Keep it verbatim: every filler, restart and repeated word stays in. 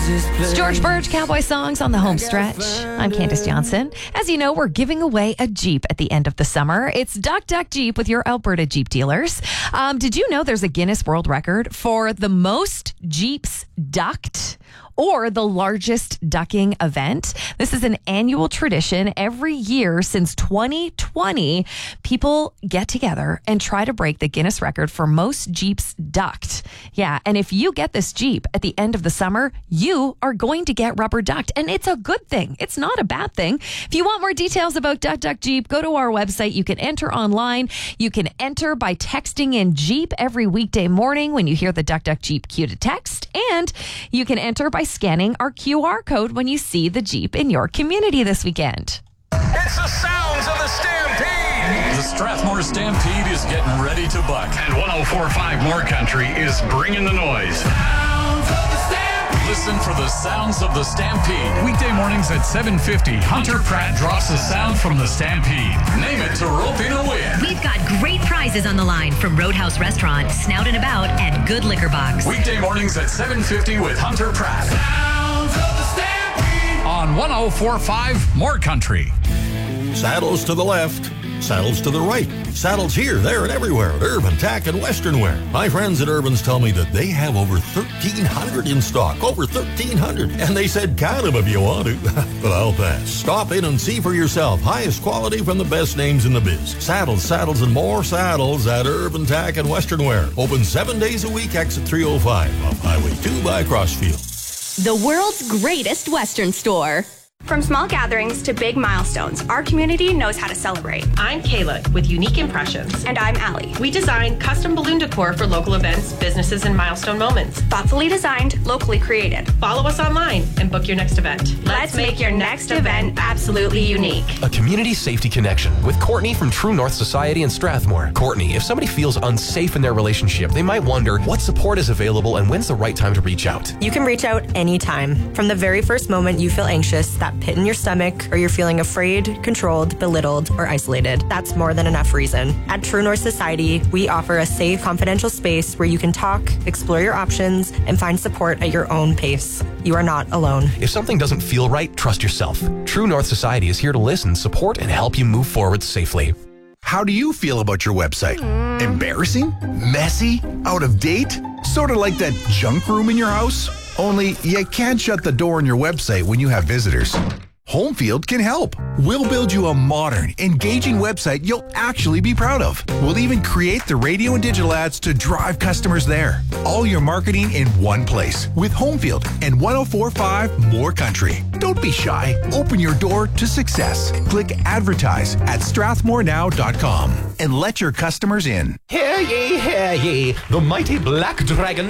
It's George Birch, Cowboy Songs on the home stretch. I'm Candace Johnson. As you know, we're giving away a Jeep at the end of the summer. It's Duck Duck Jeep with your Alberta Jeep dealers. Um, did you know there's a Guinness World Record for the most Jeeps ducked or the largest ducking event? This is an annual tradition every year since twenty twenty. People get together and try to break the Guinness record for most Jeeps ducked. Yeah, and if you get this Jeep at the end of the summer, you are going to get rubber ducked, and it's a good thing. It's not a bad thing. If you want more details about Duck Duck Jeep, go to our website. You can enter online. You can enter by texting in Jeep every weekday morning when you hear the Duck Duck Jeep cue to text, and you can enter by scanning our Q R code when you see the Jeep in your community this weekend. It's the sounds of the Stampede. The Strathmore Stampede is getting ready to buck. And one oh four point five More Country is bringing the noise. Sounds of the Stampede. Listen for the sounds of the Stampede. Weekday mornings at seven fifty, Hunter Pratt drops the sound from the Stampede. Name it to rope in a win. We've got great prizes on the line from Roadhouse Restaurant, Snout and About, and Good Liquor Box. Weekday mornings at seven fifty with Hunter Pratt. Sounds of the Stampede. On one oh four point five More Country. Saddles to the left, saddles to the right, saddles here, there, and everywhere at Urban Tack and Western Wear. My friends at Urban's tell me that they have over thirteen hundred in stock, over thirteen hundred, and they said count them if you want to, but I'll pass. Stop in and see for yourself. Highest quality from the best names in the biz. Saddles, saddles, and more saddles at Urban Tack and Western Wear. Open seven days a week, exit three oh five off Highway two by Crossfield. The world's greatest Western store. From small gatherings to big milestones, our community knows how to celebrate. I'm Kayla with Unique Impressions. And I'm Allie. We design custom balloon decor for local events, businesses, and milestone moments. Thoughtfully designed, locally created. Follow us online and book your next event. Let's, Let's make, make your next event absolutely unique. A community safety connection with Courtney from True North Society in Strathmore. Courtney, if somebody feels unsafe in their relationship, they might wonder what support is available and when's the right time to reach out. You can reach out anytime. From the very first moment you feel anxious, that pit in your stomach, or you're feeling afraid, controlled, belittled, or isolated. That's more than enough reason. At True North Society, we offer a safe, confidential space where you can talk, explore your options, and find support at your own pace. You are not alone. If something doesn't feel right, trust yourself. True North Society is here to listen, support, and help you move forward safely. How do you feel about your website? Mm. Embarrassing? Messy? Out of date? Sort of like that junk room in your house? Only you can't shut the door on your website when you have visitors. Homefield can help. We'll build you a modern, engaging website you'll actually be proud of. We'll even create the radio and digital ads to drive customers there. All your marketing in one place with Homefield and one oh four point five More Country. Don't be shy. Open your door to success. Click advertise at strathmore now dot com and let your customers in. Hear ye, hear ye, the mighty black dragon